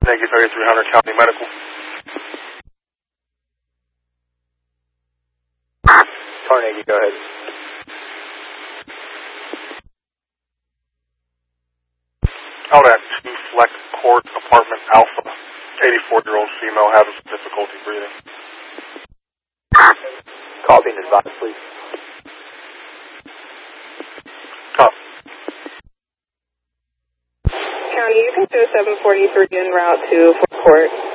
Negative 3300 County Medical. Carnegie, go ahead. Out at 2 Fleck Court, Apartment Alpha. 84-year-old female having some difficulty breathing. Copy and advise, please. Copy. County, you can do 743 en route to Fort Court.